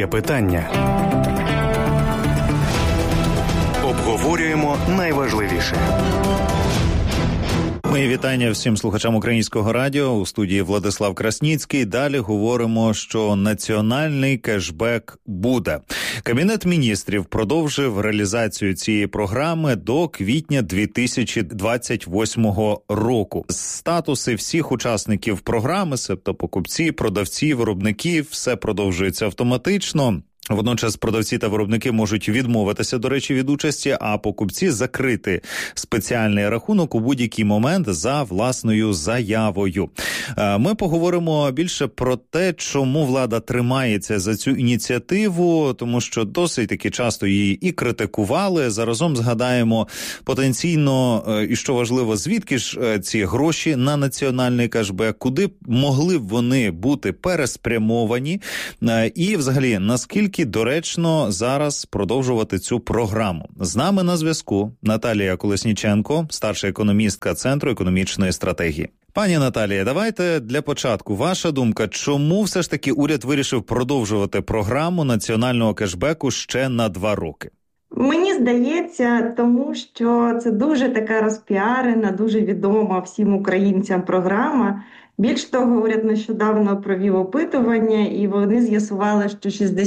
Є питання. Обговорюємо найважливіше. Мої вітання всім слухачам Українського радіо. У студії Владислав Красніцький. Далі говоримо, що національний кешбек буде. Кабінет міністрів продовжив реалізацію цієї програми до квітня 2028 року. Статуси всіх учасників програми, тобто покупці, продавці, виробники, все продовжується автоматично. Водночас продавці та виробники можуть відмовитися, до речі, від участі, а покупці закрити спеціальний рахунок у будь-який момент за власною заявою. Ми поговоримо більше про те, чому влада тримається за цю ініціативу, тому що досить таки часто її і критикували. Заразом згадаємо потенційно, і що важливо, звідки ж ці гроші на національний кешбек, куди могли б вони бути переспрямовані, і взагалі, наскільки доречно зараз продовжувати цю програму. З нами на зв'язку Наталія Колесніченко, старша економістка Центру економічної стратегії. Пані Наталія, давайте для початку ваша думка, чому все ж таки уряд вирішив продовжувати програму національного кешбеку ще на 2 роки? Мені здається, тому що це дуже така розпіарена, дуже відома всім українцям програма. Більш того, уряд нещодавно провів опитування, і вони з'ясували, що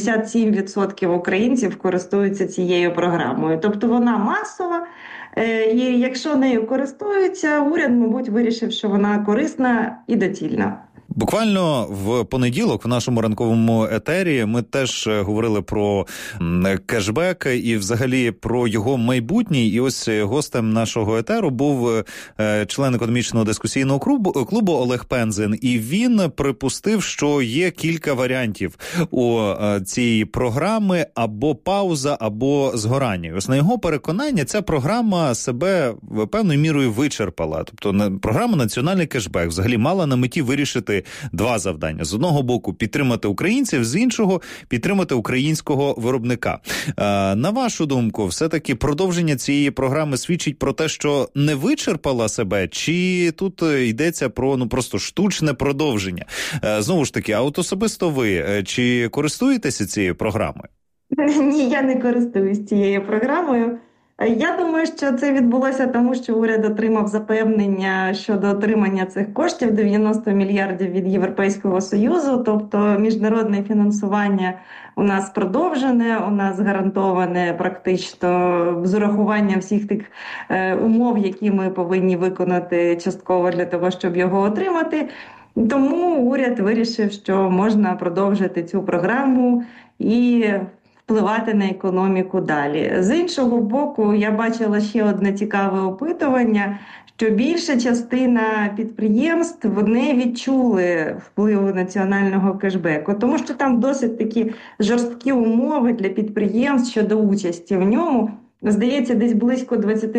67% українців користуються цією програмою. Тобто вона масова, і якщо нею користуються, уряд, мабуть, вирішив, що вона корисна і доцільна. Буквально в понеділок в нашому ранковому етері ми теж говорили про кешбек і взагалі про його майбутнє. І ось гостем нашого етеру був член економічного дискусійного клубу Олег Пензин. І він припустив, що є кілька варіантів у цієї програми: або пауза, або згорання. Ось на його переконання ця програма себе певною мірою вичерпала. Тобто програма «Національний кешбек» взагалі мала на меті вирішити 2 завдання. З одного боку підтримати українців, з іншого підтримати українського виробника. На вашу думку, все-таки продовження цієї програми свідчить про те, що не вичерпала себе, чи тут йдеться про просто штучне продовження? Знову ж таки, а от особисто ви, чи користуєтеся цією програмою? Ні, я не користуюсь цією програмою. Я думаю, що це відбулося тому, що уряд отримав запевнення щодо отримання цих коштів 90 мільярдів від Європейського Союзу, тобто міжнародне фінансування у нас продовжене, у нас гарантоване практично з урахуванням всіх тих умов, які ми повинні виконати частково для того, щоб його отримати. Тому уряд вирішив, що можна продовжити цю програму і впливати на економіку далі. З іншого боку, я бачила ще одне цікаве опитування, що більша частина підприємств не відчули впливу національного кешбеку, тому що там досить такі жорсткі умови для підприємств щодо участі в ньому. Здається, десь близько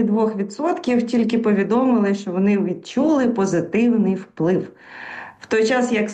22% тільки повідомили, що вони відчули позитивний вплив. В той час, як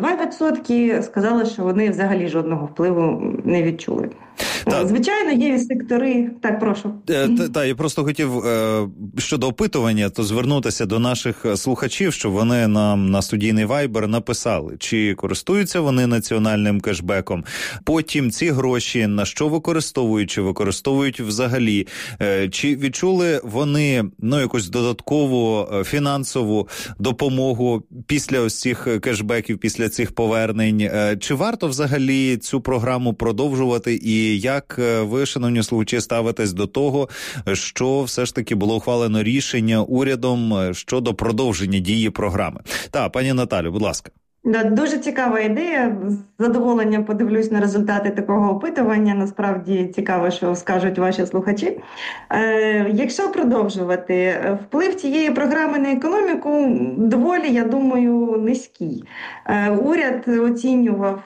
42% сказали, що вони взагалі жодного впливу не відчули. Звичайно, є сектори... Так, прошу. Я просто хотів щодо опитування, то звернутися до наших слухачів, щоб вони нам на студійний Вайбер написали, чи користуються вони національним кешбеком. Потім ці гроші на що використовують, чи використовують взагалі. Чи відчули вони якусь додаткову фінансову допомогу після ось цих кешбеків, після цих повернень. Чи варто взагалі цю програму продовжувати? І як ви, шановні слухачі, ставитесь до того, що все ж таки було ухвалено рішення урядом щодо продовження дії програми? Пані Наталю, будь ласка. Дуже цікава ідея. З задоволенням подивлюсь на результати такого опитування. Насправді цікаво, що скажуть ваші слухачі. Якщо продовжувати, вплив цієї програми на економіку доволі, я думаю, низький. Уряд оцінював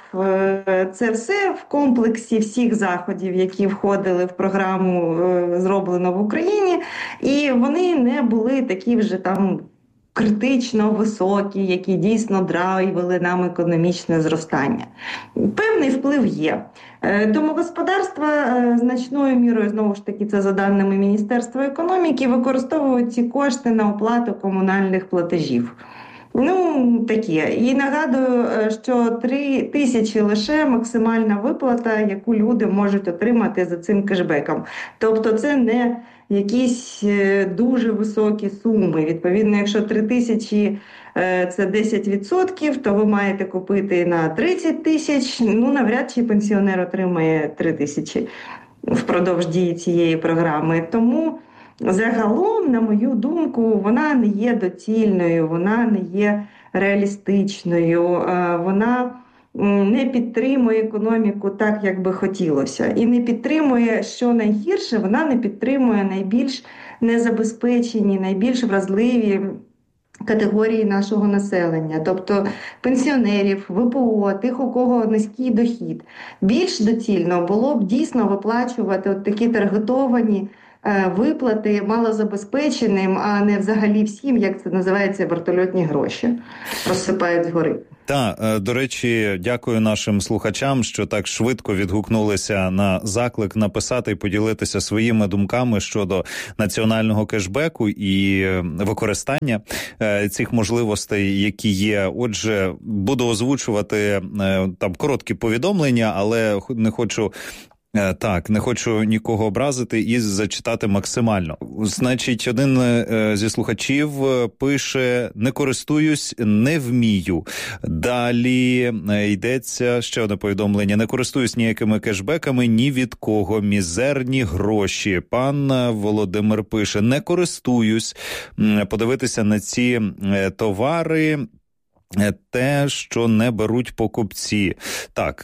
це все в комплексі всіх заходів, які входили в програму «Зроблено в Україні», і вони не були такі вже там критично високі, які дійсно драйвили нам економічне зростання. Певний вплив є. Тому господарства значною мірою, знову ж таки, це за даними Міністерства економіки, використовують ці кошти на оплату комунальних платежів. Таке. І нагадую, що 3 тисячі лише максимальна виплата, яку люди можуть отримати за цим кешбеком. Тобто це не якісь дуже високі суми. Відповідно, якщо 3 тисячі це 10%, то ви маєте купити на 30 тисяч. Навряд чи пенсіонер отримає 3 тисячі впродовж дії цієї програми. Тому загалом, на мою думку, вона не є доцільною, вона не є реалістичною, вона не підтримує економіку так, як би хотілося. І не підтримує, що найгірше, вона не підтримує найбільш незабезпечені, найбільш вразливі категорії нашого населення, тобто пенсіонерів, ВПО, тих, у кого низький дохід. Більш доцільно було б дійсно виплачувати такі таргетовані виплати малозабезпеченим, а не взагалі всім, як це називається, вертольотні гроші розсипають згори. Так, до речі, дякую нашим слухачам, що так швидко відгукнулися на заклик написати і поділитися своїми думками щодо національного кешбеку і використання цих можливостей, які є. Отже, буду озвучувати там короткі повідомлення, але не хочу нікого образити і зачитати максимально. Значить, один зі слухачів пише: не користуюсь, не вмію. Далі йдеться ще одне повідомлення: не користуюсь ніякими кешбеками ні від кого, мізерні гроші. Пан Володимир пише: не користуюсь. Подивитися на ці товари, те, що не беруть покупці. Так,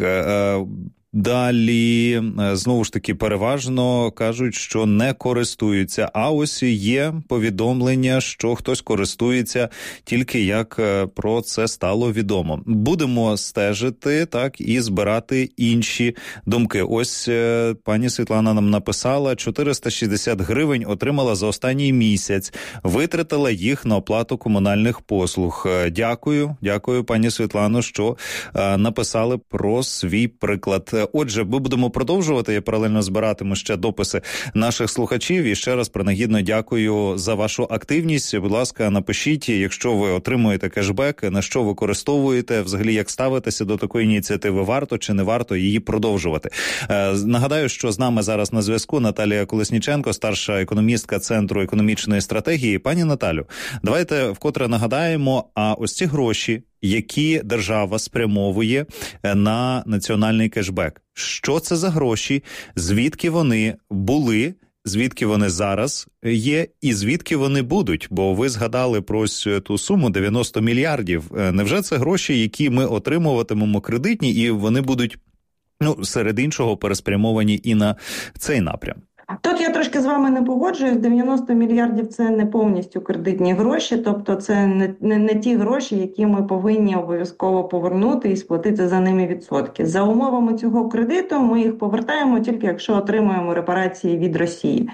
далі, знову ж таки, переважно кажуть, що не користуються. А ось є повідомлення, що хтось користується, тільки як про це стало відомо. Будемо стежити, так, і збирати інші думки. Ось пані Світлана нам написала: 460 гривень отримала за останній місяць. Витратила їх на оплату комунальних послуг. Дякую, пані Світлано, що написали про свій приклад. Отже, ми будемо продовжувати. Я паралельно збиратиму ще дописи наших слухачів. І ще раз принагідно дякую за вашу активність. Будь ласка, напишіть, якщо ви отримуєте кешбек, на що використовуєте, взагалі як ставитеся до такої ініціативи, варто чи не варто її продовжувати. Нагадаю, що з нами зараз на зв'язку Наталія Колесніченко, старша економістка Центру економічної стратегії. Пані Наталю, давайте вкотре нагадаємо, а ось ці гроші, які держава спрямовує на національний кешбек. Що це за гроші, звідки вони були, звідки вони зараз є і звідки вони будуть? Бо ви згадали про ту суму 90 мільярдів. Невже це гроші, які ми отримуватимемо кредитні, і вони будуть, серед іншого, переспрямовані і на цей напрям? Тут я трошки з вами не погоджуюсь. 90 мільярдів – це не повністю кредитні гроші, тобто це не ті гроші, які ми повинні обов'язково повернути і сплатити за ними відсотки. За умовами цього кредиту ми їх повертаємо тільки якщо отримуємо репарації від Росії.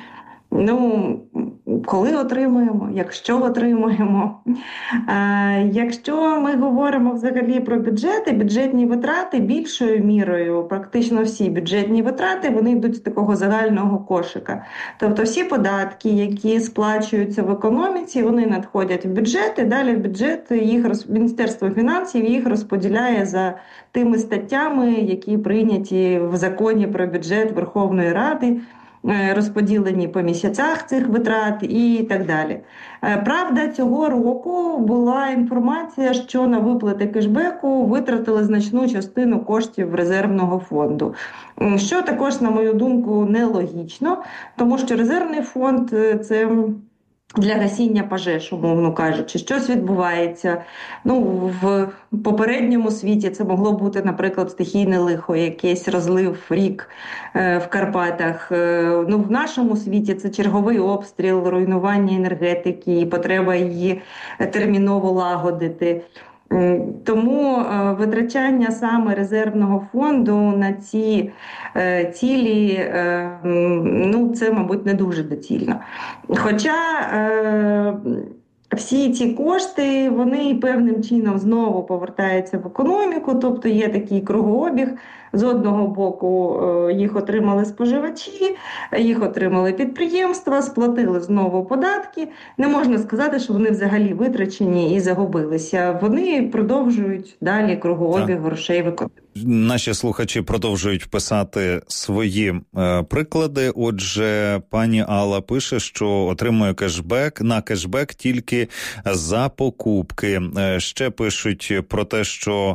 Коли отримуємо, якщо отримуємо. Якщо ми говоримо взагалі про бюджети, бюджетні витрати більшою мірою, практично всі бюджетні витрати, вони йдуть з такого загального кошика. Тобто всі податки, які сплачуються в економіці, вони надходять в бюджет, і далі в бюджет Міністерство фінансів їх розподіляє за тими статтями, які прийняті в законі про бюджет Верховної Ради, розподілені по місяцях цих витрат і так далі. Правда, цього року була інформація, що на виплати кешбеку витратили значну частину коштів резервного фонду. Що також, на мою думку, нелогічно, тому що резервний фонд – це для гасіння пожеж, умовно кажучи. Щось відбувається. В попередньому світі це могло бути, наприклад, стихійне лихо, якийсь розлив рік в Карпатах. В нашому світі це черговий обстріл, руйнування енергетики і потреба її терміново лагодити. Тому витрачання саме резервного фонду на ці цілі, це, мабуть, не дуже доцільно. Хоча всі ці кошти, вони певним чином знову повертаються в економіку, тобто є такий кругообіг. З одного боку їх отримали споживачі, їх отримали підприємства, сплатили знову податки. Не можна сказати, що вони взагалі витрачені і загубилися. Вони продовжують далі кругообіг грошей в економіці. Наші слухачі продовжують писати свої приклади. Отже, пані Алла пише, що отримує кешбек тільки за покупки. Ще пишуть про те, що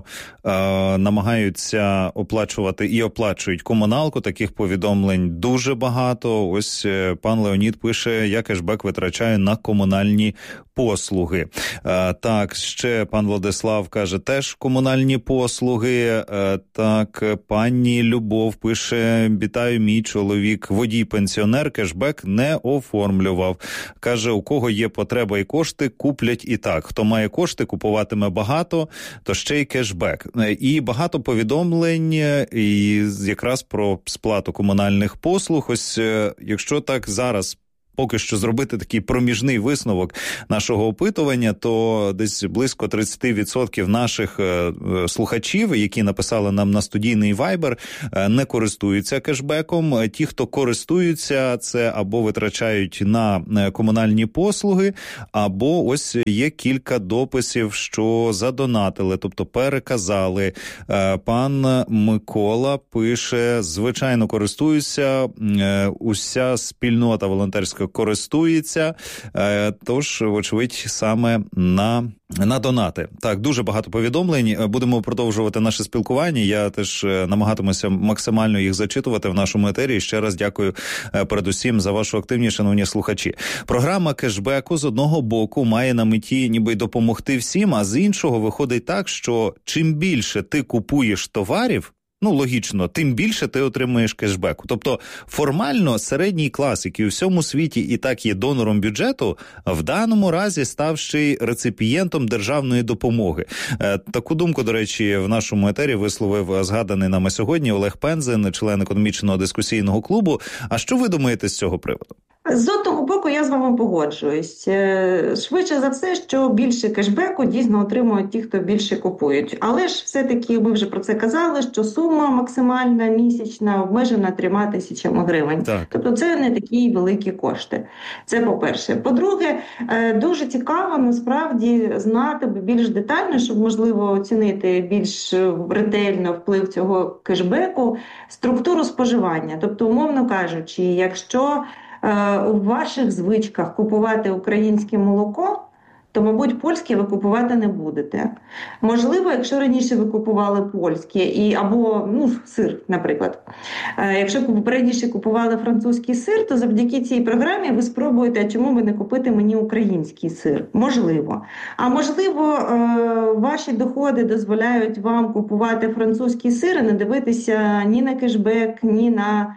намагаються оплачувати і оплачують комуналку. Таких повідомлень дуже багато. Ось пан Леонід пише, я кешбек витрачаю на комунальні послуги. Так, ще пан Владислав каже, теж комунальні послуги. Так, пані Любов пише, вітаю, мій чоловік, водій-пенсіонер, кешбек не оформлював. Каже, у кого є потреба і кошти, куплять і так. Хто має кошти, купуватиме багато, то ще й кешбек. І багато повідомлень і якраз про сплату комунальних послуг. Ось, якщо так зараз поки що зробити такий проміжний висновок нашого опитування, то десь близько 30% наших слухачів, які написали нам на студійний Viber, не користуються кешбеком. Ті, хто користуються, це або витрачають на комунальні послуги, або ось є кілька дописів, що задонатили, тобто переказали. Пан Микола пише, звичайно, користуюся, уся спільнота волонтерська користується, тож, вочевидь, саме на донати. Так, дуже багато повідомлень. Будемо продовжувати наше спілкування. Я теж намагатимуся максимально їх зачитувати в нашому етері. Ще раз дякую передусім за вашу активність, шановні слухачі. Програма кешбеку з одного боку має на меті ніби й допомогти всім, а з іншого виходить так, що чим більше ти купуєш товарів, логічно, тим більше ти отримуєш кешбеку. Тобто формально середній клас, який у всьому світі і так є донором бюджету, в даному разі став ще й реципієнтом державної допомоги. Таку думку, до речі, в нашому етері висловив згаданий нами сьогодні Олег Пензин, член економічного дискусійного клубу. А що ви думаєте з цього приводу? З одного боку, я з вами погоджуюсь. Швидше за все, що більше кешбеку дійсно отримують ті, хто більше купують. Але ж все-таки, ми вже про це казали, що сума максимальна місячна обмежена 3 тисячами гривень. Так. Тобто це не такі великі кошти. Це по-перше. По-друге, дуже цікаво насправді знати більш детально, щоб, можливо, оцінити більш ретельно вплив цього кешбеку, структуру споживання. Тобто, умовно кажучи, якщо у ваших звичках купувати українське молоко, то, мабуть, польське ви купувати не будете. Можливо, якщо раніше ви купували польське або сир, наприклад. Якщо раніше купували французький сир, то завдяки цій програмі ви спробуєте, а чому би не купити мені український сир? Можливо. А можливо, ваші доходи дозволяють вам купувати французький сир і не дивитися ні на кешбек, ні на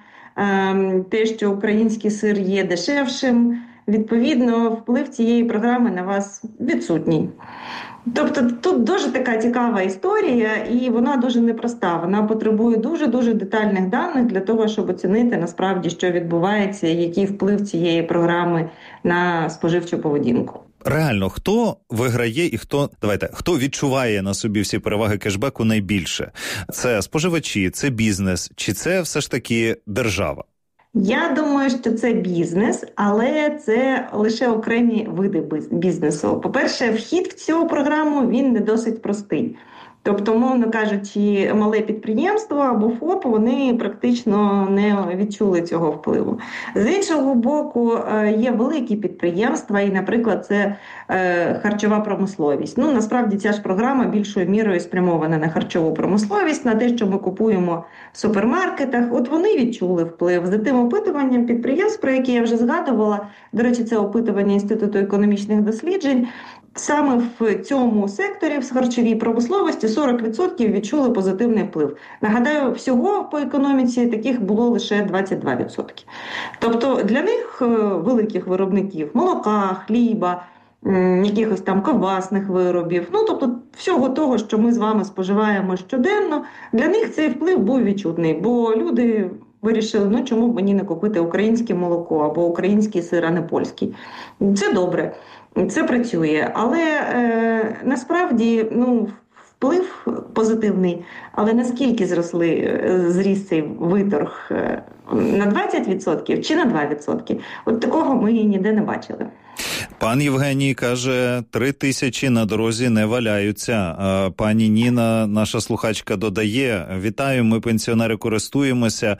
те, що український сир є дешевшим, відповідно, вплив цієї програми на вас відсутній. Тобто тут дуже така цікава історія, і вона дуже непроста. Вона потребує дуже-дуже детальних даних для того, щоб оцінити насправді, що відбувається, і який вплив цієї програми на споживчу поведінку. Реально, хто виграє і хто відчуває на собі всі переваги кешбеку найбільше? Це споживачі, це бізнес, чи це все ж таки держава? Я думаю, що це бізнес, але це лише окремі види бізнесу. По-перше, вхід в цю програму, він не досить простий. Тобто, мовно кажучи, мале підприємство або ФОП, вони практично не відчули цього впливу. З іншого боку, є великі підприємства, і, наприклад, це харчова промисловість. Насправді, ця ж програма більшою мірою спрямована на харчову промисловість, на те, що ми купуємо в супермаркетах. От вони відчули вплив. За тим опитуванням підприємств, про які я вже згадувала, до речі, це опитування Інституту економічних досліджень, саме в цьому секторі, в харчовій промисловості, 40% відчули позитивний вплив. Нагадаю, всього по економіці таких було лише 22%. Тобто для них, великих виробників, молока, хліба, якихось там ковбасних виробів, тобто всього того, що ми з вами споживаємо щоденно, для них цей вплив був відчутний, бо люди вирішили, чому б мені не купити українське молоко або український сир, а не польський. Це добре. Це працює, але насправді, вплив позитивний, але наскільки зріс цей виторг? На 20% чи на 2%? От такого ми ніде не бачили. Пан Євгеній каже, 3 тисячі на дорозі не валяються. Пані Ніна, наша слухачка, додає: вітаю, ми пенсіонери користуємося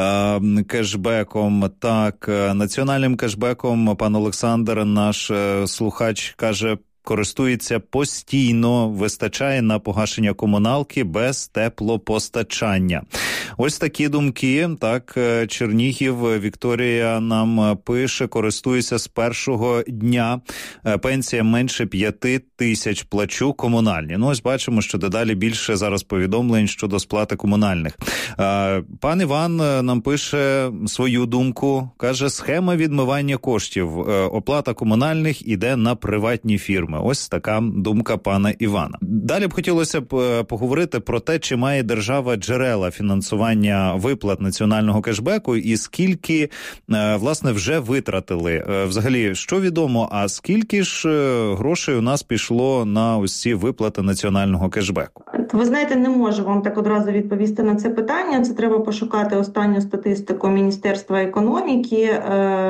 кешбеком. Так, національним кешбеком пан Олександр, наш слухач, каже, користується постійно, вистачає на погашення комуналки без теплопостачання. Ось такі думки. Так, Чернігів, Вікторія нам пише, користуюся з першого дня, пенсія менше 5 тисяч, плачу комунальні. Ось бачимо, що дедалі більше зараз повідомлень щодо сплати комунальних. Пан Іван нам пише свою думку, каже, схема відмивання коштів, оплата комунальних іде на приватні фірми. Ось така думка пана Івана. Далі б хотілося поговорити про те, чи має держава джерела фінансування виплат національного кешбеку і скільки, власне, вже витратили. Взагалі, що відомо, а скільки ж грошей у нас пішло на ось ці виплати національного кешбеку? Ви знаєте, не можу вам так одразу відповісти на це питання. Це треба пошукати останню статистику Міністерства економіки.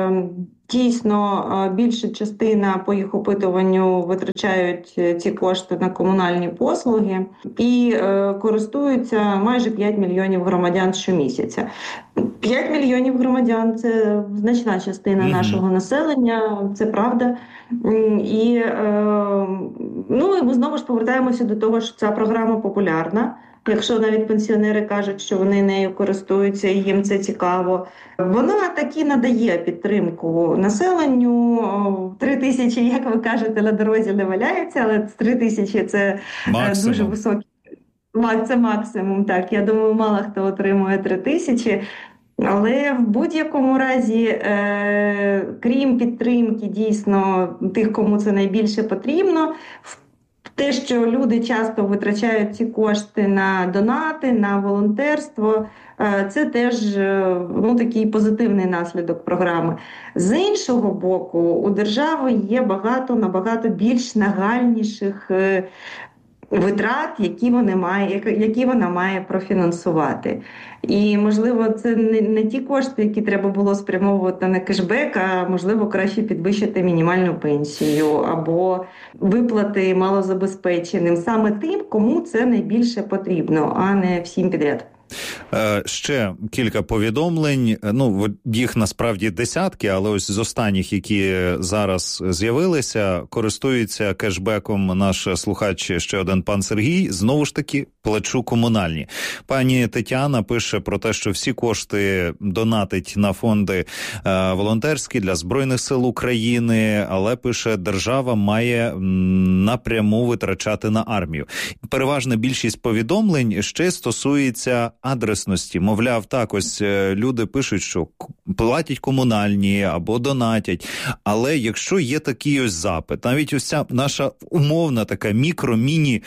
Дійсно, більша частина по їх опитуванню витрачають ці кошти на комунальні послуги і користуються майже 5 мільйонів громадян щомісяця. 5 мільйонів громадян – це значна частина нашого населення, це правда. І ми знову ж повертаємося до того, що ця програма популярна. Якщо навіть пенсіонери кажуть, що вони нею користуються і їм це цікаво, вона таки надає підтримку населенню. 3 тисячі, як ви кажете, на дорозі не валяються, але 3 тисячі – це максимум. Дуже високий. Це максимум, так. Я думаю, мало хто отримує 3 тисячі. Але в будь-якому разі, крім підтримки дійсно тих, кому це найбільше потрібно, те, що люди часто витрачають ці кошти на донати, на волонтерство, це теж такий позитивний наслідок програми. З іншого боку, у держави є набагато більш нагальніших витрат, які вона має профінансувати. І, можливо, це не ті кошти, які треба було спрямовувати на кешбек, а, можливо, краще підвищити мінімальну пенсію або виплати малозабезпеченим. Саме тим, кому це найбільше потрібно, а не всім підряд. Ще кілька повідомлень, їх насправді десятки, але ось з останніх, які зараз з'явилися, користується кешбеком наш слухач, ще один пан Сергій, знову ж таки, плачу комунальні. Пані Тетяна пише про те, що всі кошти донатить на фонди волонтерські для Збройних сил України, але, пише, держава має напряму витрачати на армію. Переважна більшість повідомлень ще стосується адресності. Мовляв, так, ось люди пишуть, що платять комунальні або донатять. Але якщо є такий ось запит, навіть ось ця наша умовна така мікро-міні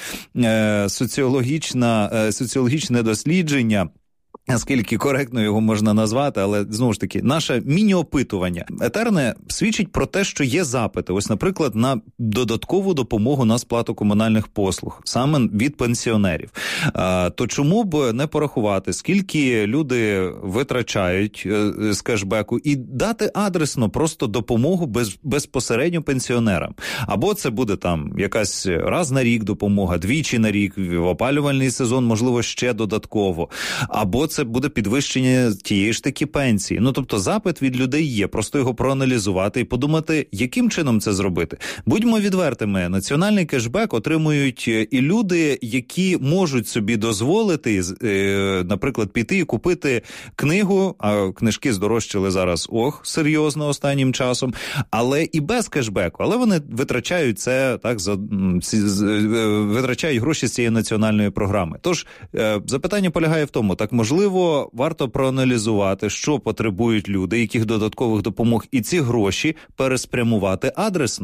соціологічне дослідження, наскільки коректно його можна назвати, але, знову ж таки, наше міні-опитування етерне свідчить про те, що є запити. Ось, наприклад, на додаткову допомогу на сплату комунальних послуг, саме від пенсіонерів. То чому б не порахувати, скільки люди витрачають з кешбеку і дати адресно просто допомогу безпосередньо пенсіонерам? Або це буде там якась раз на рік допомога, двічі на рік, в опалювальний сезон, можливо, ще додатково. Або це буде підвищення тієї ж таки пенсії. Тобто запит від людей є, просто його проаналізувати і подумати, яким чином це зробити. Будьмо відвертими, національний кешбек отримують і люди, які можуть собі дозволити, наприклад, піти і купити книгу, а книжки здорожчали зараз, серйозно останнім часом, але і без кешбеку, але вони витрачають це, так, витрачають гроші з цієї національної програми. Тож, запитання полягає в тому, так, можливо, варто проаналізувати, що потребують люди, яких додаткових допомог, і ці гроші переспрямувати адресно.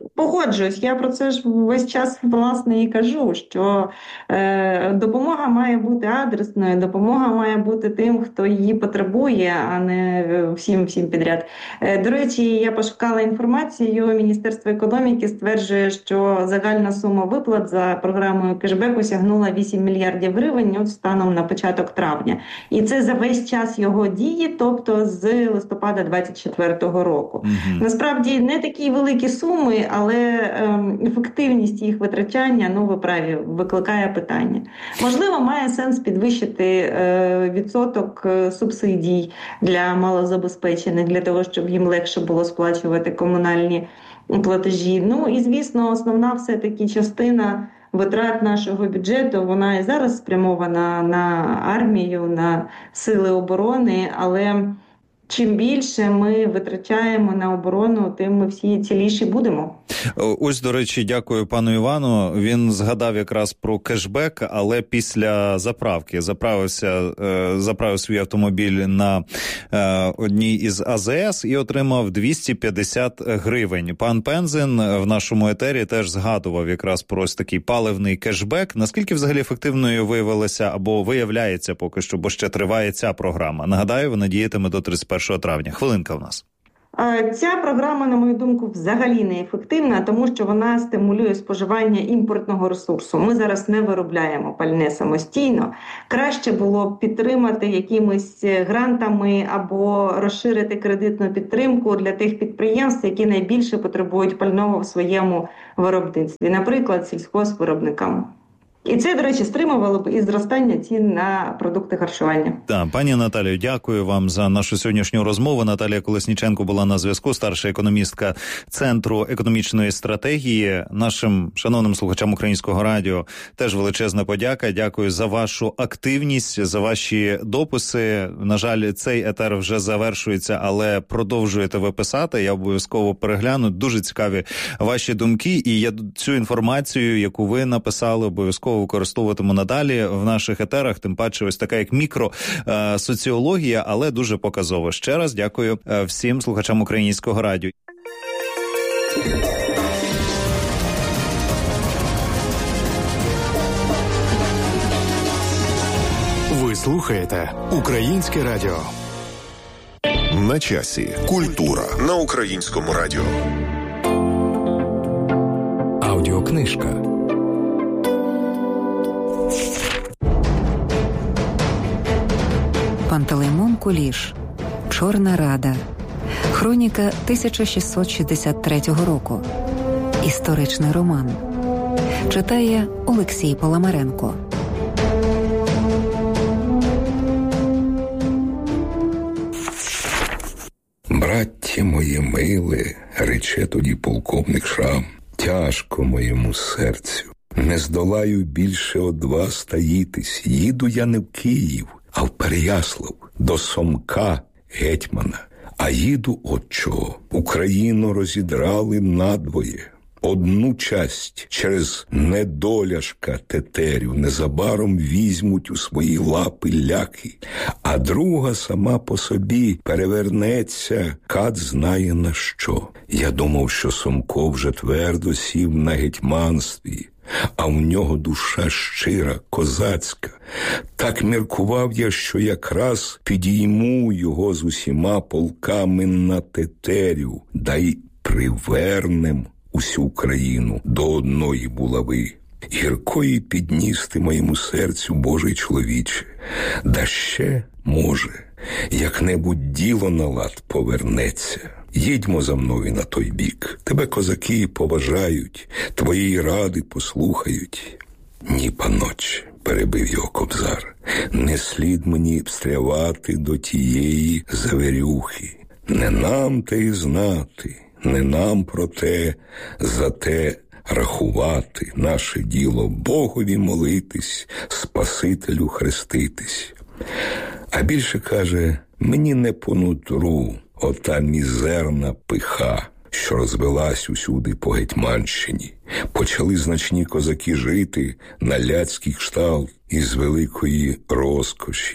Погоджуюсь, я про це ж весь час, власне, і кажу, що допомога має бути адресною, допомога має бути тим, хто її потребує, а не всім підряд. До речі, я пошукала інформацію, Міністерство економіки стверджує, що загальна сума виплат за програмою кешбеку сягнула 8 мільярдів гривень от станом на початок травня. І це за весь час його дії, тобто з листопада 2024 року. Насправді не такі великі суми, але ефективність їх витрачання, ви праві, викликає питання. Можливо, має сенс підвищити відсоток субсидій для малозабезпечених, для того, щоб їм легше було сплачувати комунальні платежі. І, звісно, основна все-таки частина витрат нашого бюджету, вона і зараз спрямована на армію, на сили оборони, але чим більше ми витрачаємо на оборону, тим ми всі ціліші будемо. Ось, до речі, дякую пану Івану. Він згадав якраз про кешбек, але після заправки заправив свій автомобіль на одній із АЗС і отримав 250 гривень. Пан Пензин в нашому етері теж згадував якраз про ось такий паливний кешбек. Наскільки взагалі ефективною виявилася або виявляється поки що, бо ще триває ця програма? Нагадаю, вона діятиме до 31 травня. Хвилинка в нас. Ця програма, на мою думку, взагалі не ефективна, тому що вона стимулює споживання імпортного ресурсу. Ми зараз не виробляємо пальне самостійно. Краще було б підтримати якимись грантами або розширити кредитну підтримку для тих підприємств, які найбільше потребують пального в своєму виробництві, наприклад, сільськогоспвиробникам. І це, до речі, стримувало б і зростання цін на продукти харчування. Так, пані Наталію, дякую вам за нашу сьогоднішню розмову. Наталія Колесніченко була на зв'язку, старша економістка Центру економічної стратегії. Нашим шановним слухачам Українського радіо теж величезна подяка. Дякую за вашу активність, за ваші дописи. На жаль, цей етер вже завершується, але продовжуєте ви писати. Я обов'язково перегляну. Дуже цікаві ваші думки. І я цю інформацію, яку ви написали, обов'язково використовуватиму надалі в наших етерах, тим паче ось така як мікросоціологія, але дуже показово. Ще раз дякую всім слухачам Українського радіо. Ви слухаєте Українське радіо. На часі. Культура на Українському радіо. Аудіокнижка. Пантелеймон Куліш. Чорна Рада. Хроніка 1663 року. Історичний роман. Читає Олексій Паламаренко. Браття моє миле, рече тоді полковник Шрам, тяжко моєму серцю. Не здолаю більше од вас таїтись. Їду я не в Київ, а в Переяслав, до Сомка, гетьмана. А їду от чого. Україну розідрали надвоє. Одну часть через недоляшка тетерю незабаром візьмуть у свої лапи ляки, а друга сама по собі перевернеться, кат знає на що. Я думав, що Сомко вже твердо сів на гетьманстві, а в нього душа щира, козацька. Так міркував я, що якраз підійму його з усіма полками на тетерю, да й привернем усю Україну до одної булави. Гіркої підніс ти моєму серцю, Божий чоловіче, да ще, може, як-небудь діло на лад повернеться. Їдьмо за мною на той бік. Тебе козаки поважають, твоєї ради послухають. Ні, паноче, перебив його Кобзар, не слід мені встрявати до тієї завірюхи. Не нам те й знати, не нам про те, за те рахувати. Наше діло Богові молитись, Спасителю хреститись. А більше каже, мені не по нутру ота мізерна пиха, що розвелась усюди по Гетьманщині. Почали значні козаки жити на ляцький кшталт із великої розкоші.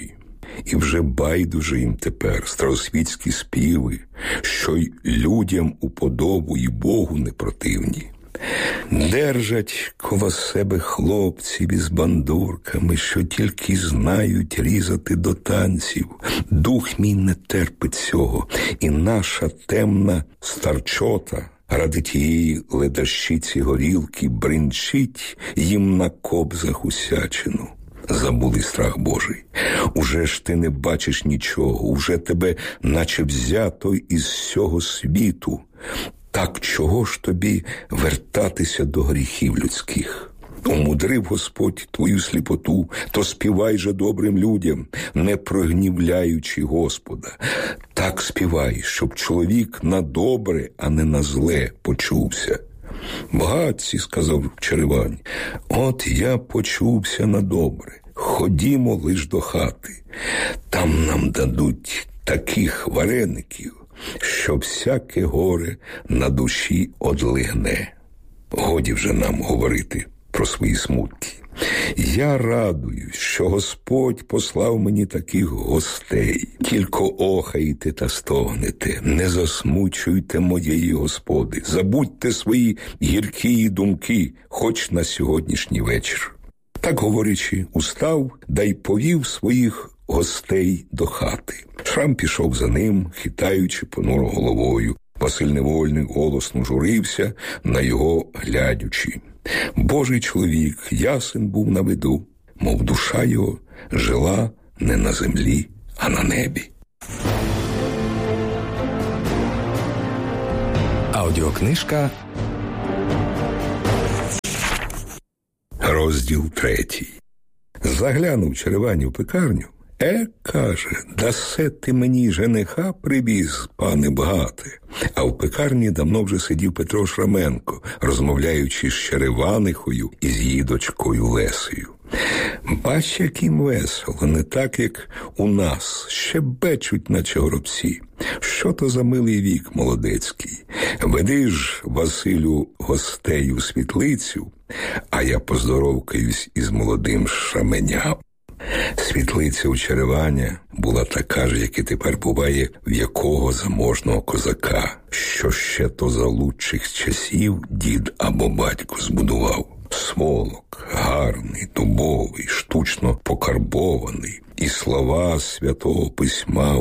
і вже байдуже їм тепер старосвітські співи, що й людям у подобу і Богу не противні. Держать коло себе хлопців із бандурками, що тільки знають різати до танців. Дух мій не терпить цього, і наша темна старчота ради тієї ледащиці горілки бринчить їм на кобзах усячину. Забули страх Божий. Уже ж ти не бачиш нічого, уже тебе наче взято із всього світу. Так чого ж тобі вертатися до гріхів людських? Умудрив Господь твою сліпоту, то співай же добрим людям, не прогнівляючи Господа. Так співай, щоб чоловік на добре, а не на зле почувся. «Багатці», – сказав Черевань, – «от я почувся на добре. Ходімо лиш до хати. Там нам дадуть таких вареників, що всяке горе на душі одлигне». Годі вже нам говорити про свої смутки. Я радуюсь, що Господь послав мені таких гостей. Тільки охаєте та стогнете, не засмучуйте моєї Господи. Забудьте свої гіркі думки, хоч на сьогоднішній вечір. Так говорячи, устав, да й повів своїх гостей до хати. Шрам пішов за ним, хитаючи понуро головою. Василь Невольний голосно журився, на його глядячи. Божий чоловік ясен був на виду, мов душа його жила не на землі, а на небі. Аудіокнижка. Розділ 3. Заглянув Черевань у пекарню. Каже, дасе ти мені жениха привіз, пане багате. А в пекарні давно вже сидів Петро Шраменко, розмовляючи з Череванихою і з її дочкою Лесею. Бач, яким весело, не так, як у нас, щебечуть, наче горобці. Що то за милий вік молодецький? Веди ж, Василю, гостей у світлицю, а я поздоровкаюсь із молодим Шраменям. Світлиця у Череваня була така ж, як і тепер буває в якого заможного козака, що ще то за лучших часів дід або батько збудував. Сволок гарний, дубовий, штучно покарбований, і слова Святого Письма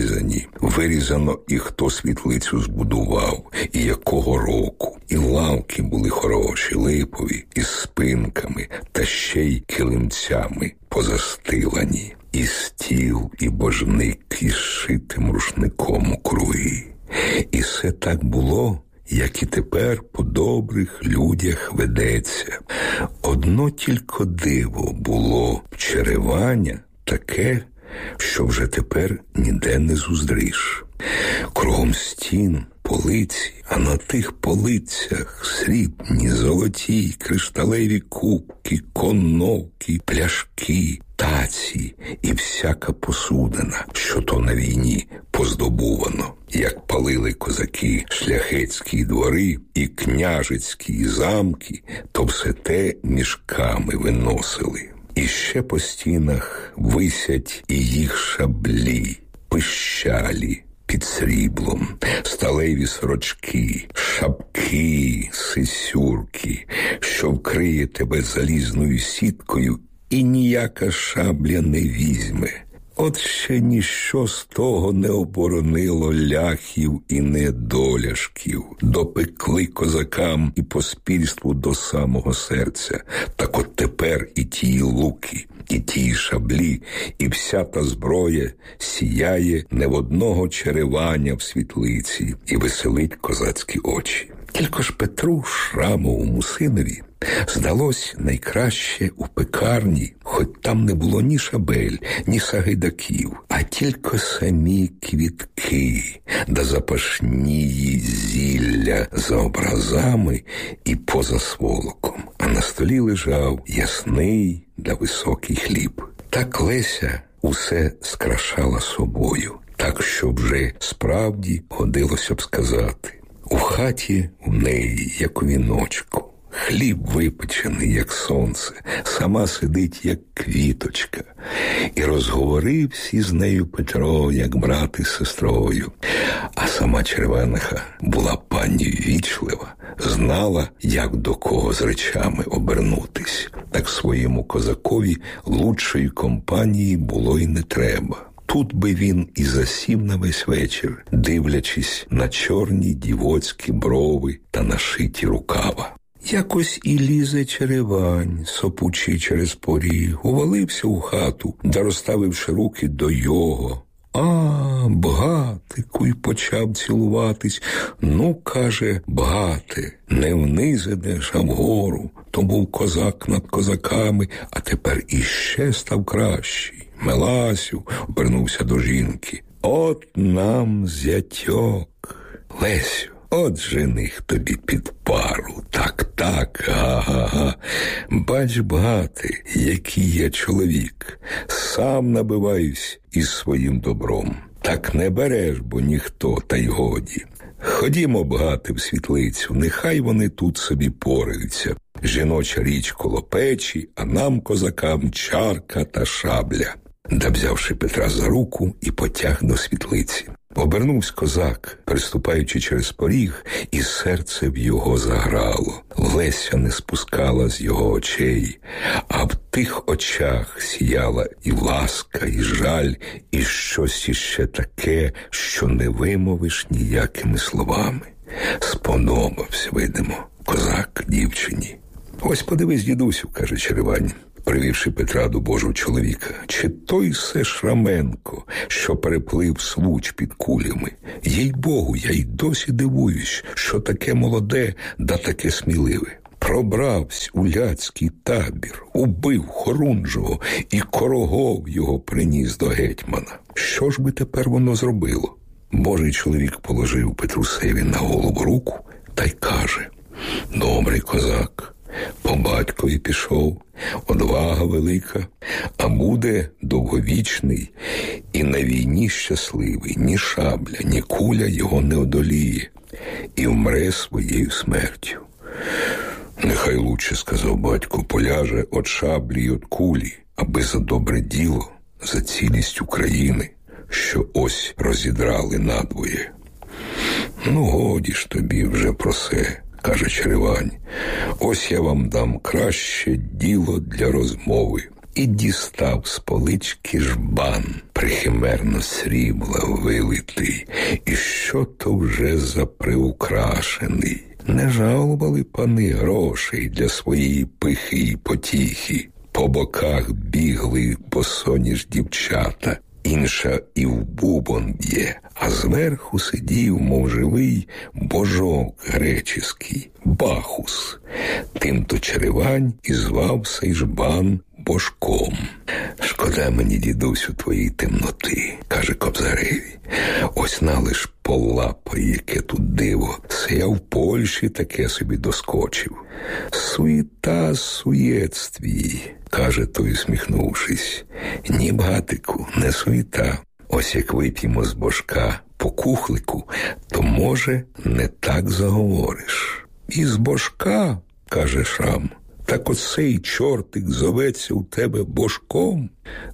вирізано і хто світлицю збудував, і якого року. І лавки були хороші, липові, із спинками, та ще й килимцями позастилані. І стіл, і божник, із шитим рушником у круги. І все так було, як і тепер по добрих людях ведеться. Одно тільки диво було в Череваня таке, що вже тепер ніде не зуздриш. Кругом стін полиці, а на тих полицях срібні, золоті, кришталеві кубки, конновки, пляшки, таці і всяка посудина, що то на війні поздобувано. Як палили козаки шляхетські двори і княжицькі замки, то все те мішками виносили. І ще по стінах висять і їх шаблі, пищалі під сріблом, сталеві сорочки, шапки, сисюрки, що вкриє тебе залізною сіткою, і ніяка шабля не візьме. От ще ніщо з того не оборонило ляхів і недоляшків. Допекли козакам і поспільству до самого серця. Так от тепер і ті луки, і ті шаблі, і вся та зброя сіяє не в одного Череваня в світлиці і веселить козацькі очі. Тільки ж Петру Шрамовому синові здалось найкраще у пекарні, хоч там не було ні шабель, ні сагайдаків, а тільки самі квітки, да запашнії зілля за образами і поза сволоком. А на столі лежав ясний да високий хліб. Так Леся усе скрашала собою, так, що вже справді годилося б сказати. У хаті у неї, як у віночку, хліб випечений, як сонце, сама сидить, як квіточка. І розговорився з нею Петро, як брат із сестрою. А сама Червониха була пані вічлива, знала, як до кого з речами обернутись. Так своєму козакові лучшої компанії було й не треба. Тут би він і засів на весь вечір, дивлячись на чорні дівоцькі брови та нашиті рукава. Якось і лізе Черевань, сопучий через поріг, увалився у хату, да розставивши руки до його. Бгатику, й почав цілуватись. Ну, каже, бгате, не вниз ідеш, а вгору. То був козак над козаками, а тепер іще став кращий. Меласю, обернувся до жінки. От нам зятьок. Лесю, от жених тобі під пару. Так, га-га-га. Бач, бгати, який я чоловік. Сам набиваюсь із своїм добром. Так не береш, бо ніхто, та й годі. Ходімо, бгати, в світлицю, нехай вони тут собі пораються. Жіноча річ коло печі, а нам, козакам, чарка та шабля. Да, взявши Петра за руку, і потяг до світлиці. Обернувся козак, переступаючи через поріг, і серце в його заграло. Леся не спускала з його очей, а в тих очах сіяла і ласка, і жаль, і щось іще таке, що не вимовиш ніякими словами. Сподобався, видимо, козак дівчині. Ось подивись, дідусю, каже Черевань, привівши Петра до Божого чоловіка, чи той се Шраменко, що переплив Случ під кулями. Їй-богу, я й досі дивуюсь, що таке молоде, да таке сміливе. Пробравсь у ляцький табір, убив Хорунжого і Корогов його приніс до гетьмана. Що ж би тепер воно зробило? Божий чоловік положив Петрусеві на голову руку та й каже: добрий козак, по батькові пішов, одвага велика, а буде довговічний і на війні щасливий. Ні шабля, ні куля його не одоліє і вмре своєю смертю. Нехай лучше, сказав батько, поляже от шаблі й от кулі, аби за добре діло, за цілість України, що ось розідрали надвоє. Ну, годі ж тобі вже про се, каже Черевань. Ось я вам дам краще діло для розмови. І дістав з полички жбан, прихимерно срібла вилитий. І що то вже за приукрашений. Не жалували пани грошей для своєї пихи й потіхи. По боках бігли босоніж дівчата. Інша і в бубон б'є, а зверху сидів, мов живий, божок греческий, Бахус. Тим-то Черевань і звав сей жбан божком. Шкода мені, дідусю, твоїй темноти, каже Кобзареві. Ось налиш полапай, яке тут диво. Це я в Польщі таке собі доскочив. Суєта суєтстві, каже той, усміхнувшись. Ні, братику, не суєта. Ось як вип'ємо з божка по кухлику, то, може, не так заговориш. Із божка, каже Шрам, так оцей чортик зоветься у тебе божком?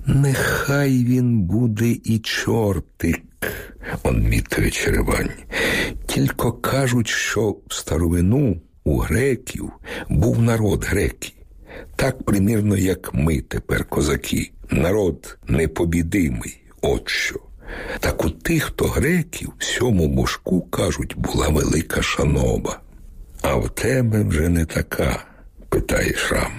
Нехай він буде і чортик, одмітує Черевань. Тільки кажуть, що в старовину у греків був народ греки. Так примірно, як ми тепер, козаки. Народ непобідимий, от що. Так у тих, хто греків, сьому божку, кажуть, була велика шаноба. А в тебе вже не така, питає Шрам.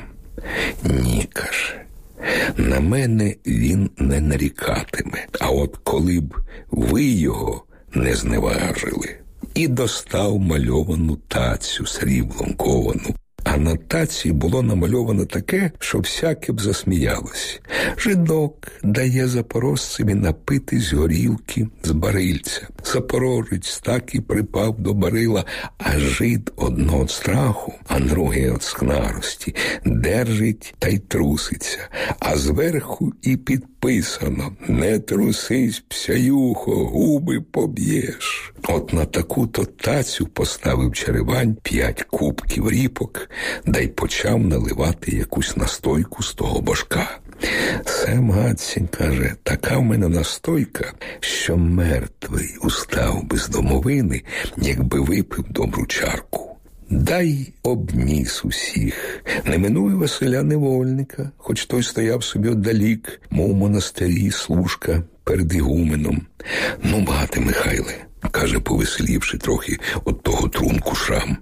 Ні, каже, на мене він не нарікатиме, а от коли б ви його не зневажили. І достав мальовану тацю сріблом ковану. А на таці було намальовано таке, що всяке б засміялось. Жидок дає запорожцеві напитись горілки з барильця. Запорожець так і припав до барила, а жид одно від страху, а другий від скнарості. Держить та й труситься, а зверху і під написано: не трусись, псяюхо, губи поб'єш. От на таку-то тацю поставив Черевань 5 кубків ріпок, да й почав наливати якусь настойку з того божка. Сем Гатсін каже: така в мене настойка, що мертвий устав без домовини, якби випив добру чарку. Дай обніс усіх, не минує Василя Невольника, хоч той стояв собі отдалік, мов у монастирі служка перед ігуменом. Ну, багате Михайле, каже, повеселівши трохи от того трунку Шрам,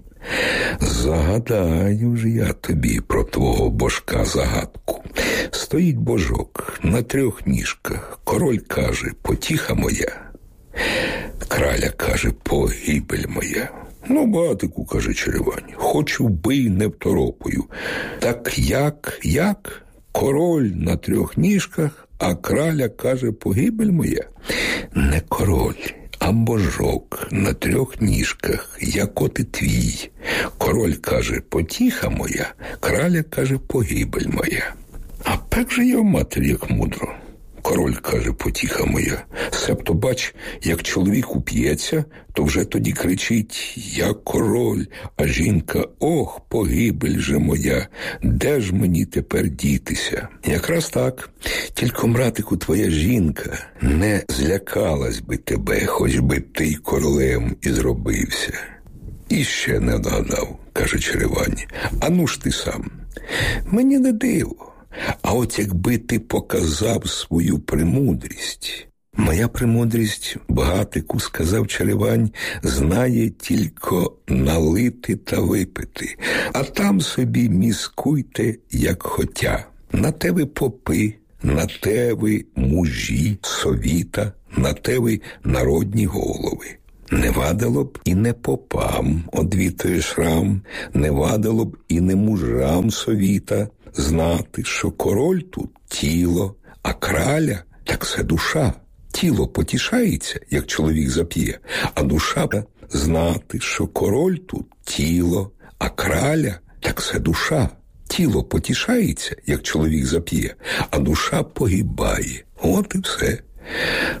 загадаю ж я тобі про твого божка загадку. Стоїть божок на 3 ніжках, король каже: потіха моя, краля каже: погибель моя. Ну, батику, каже Черевань, хоч вбий, не второпаю. Так як? Король на 3 ніжках, а краля каже: погибель моя. Не король, а божок на 3 ніжках, як от і твій. Король каже: потіха моя, краля каже: погибель моя. А пек же його матері, як мудро. Король каже: потіха моя. Себто, бач, як чоловік уп'ється, то вже тоді кричить: я король, а жінка: ох, погибель же моя, де ж мені тепер дітися? Якраз так. Тільки, братику, твоя жінка не злякалась би тебе, хоч би ти й королем і зробився. І ще не догадав, каже Черевань. А ну ж ти сам. Мені не диво. А от якби ти показав свою премудрість. Моя премудрість, багатику, сказав Черевань, знає тільки налити та випити, а там собі міскуйте, як хотя. На те ви попи, на те ви мужі, совіта, на те ви народні голови. Не вадило б і не попам, одвітує Шрам, не вадило б і не мужам совіта знати, що король тут тіло, а краля так це душа. Тіло потішається, як чоловік зап'є, а душа знати, що король тут тіло, а краля так це душа. Тіло потішається, як чоловік зап'є, а душа погибає. От і все.